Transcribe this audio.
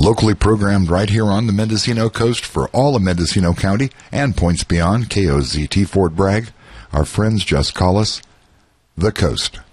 Locally programmed right here on the Mendocino coast for all of Mendocino County and points beyond. KOZT Fort Bragg. Our friends just call us The Coast.